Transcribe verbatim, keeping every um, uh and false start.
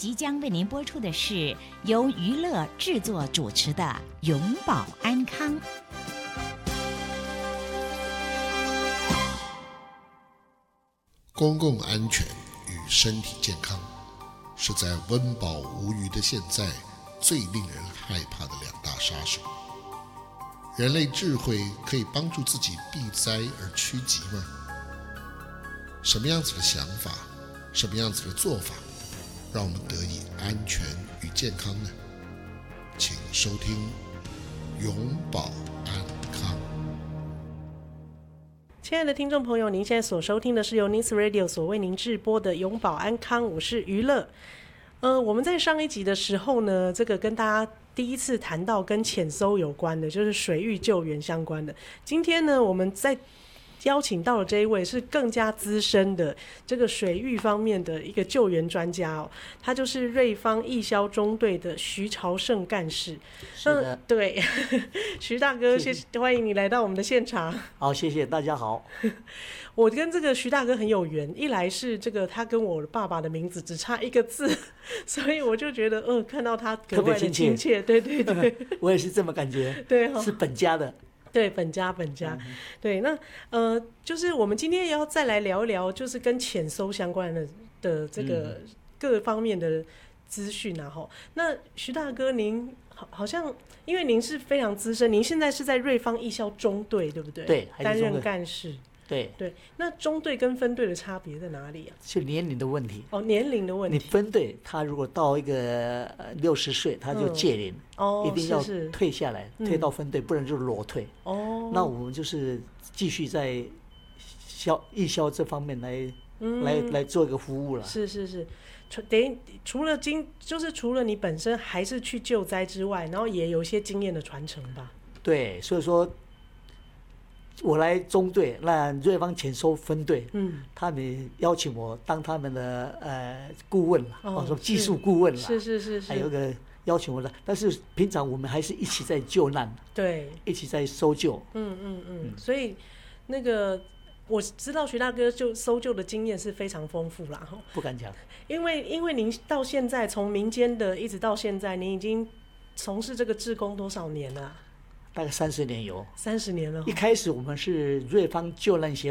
即将为您播出的是由娱乐制作主持的《永保安康》。 公共安全与身体健康是在温饱无余的现在最令人害怕的两大杀手。人类智慧可以帮助自己避灾而趋吉吗？什么样子的想法，什么样子的做法，让我们得以安全与健康呢？请收听永保安康。 亲爱的听众朋友，您现在所收听的是由 News Radio 所为您制播的永保安康，我是娱乐。呃，我们在上一集的时候呢，这个跟大家第一次谈到跟潜搜有关的，就是水域救援相关的。今天呢，我们在邀请到了这一位是更加资深的这个水域方面的一个救援专家哦，他就是瑞芳义消中队的徐朝胜干事。 是的， 嗯、对，徐大哥，谢谢，欢迎你来到我们的现场。 好，谢谢大家好。 我跟这个徐大哥很有缘，一来是这个他跟我爸爸的名字只差一个字，所以我就觉得，嗯、呃，看到他格外的亲切。 亲切对对对， 我也是这么感觉。 对、哦， 是本家的。 对，本家本家，嗯、对，那呃，就是我们今天也要再来聊一聊，就是跟潜搜相关的的这个各方面的资讯啊。吼、嗯，那徐大哥您好，好像因为您是非常资深，您现在是在瑞芳义消中队，对不对？ 对， 担任干事。 对对，那中队跟分队的差别在哪里啊？ 是年龄的问题。 哦，年龄的问题。 你分队，他如果到一个六十岁，他就届龄、 嗯，哦， 一定要是是退下来， 嗯、 退到分队，不然就裸退。 哦， 那我们就是继续在消义消这方面来、嗯、来来做一个服务了。 是是是，等于除了经，就是除了你本身还是去救灾之外，然后也有一些经验的传承吧。 对，所以说。我来中队，那瑞芳潜搜分队，嗯，他们邀请我当他们的呃顾问了，哦，说技术顾问了， 是是是是， 还有个邀请我的，但是平常我们还是一起在救难， 对， 一起在搜救， 嗯嗯嗯，嗯所以那个我知道徐大哥就搜救的经验是非常丰富啦， 不敢讲， 因为因为您到现在从民间的一直到现在，您已经从事这个志工多少年了、啊？ 大概三十年有， 三十年了。 一开始我们是瑞芳救难协